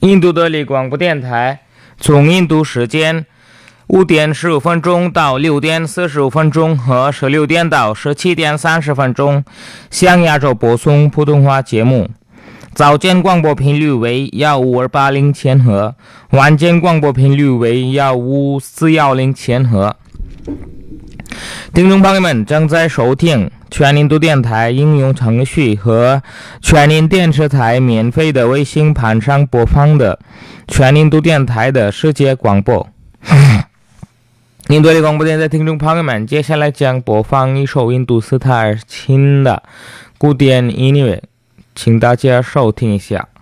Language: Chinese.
印度德里广播电台，从印度时间5点15分钟到6点45分钟和16点到17点30分钟，向亚洲播送普通话节目。早间广播频率为15280千赫，晚间广播频率为15410千赫。听众朋友们正在收听全印度电台应用程序和全印电视台免费的卫星盘上播放的全印度电台的世界广播。印度的广播电台听众朋友们，接下来将播放一首印度斯坦亲的古典音乐，请大家收听一下。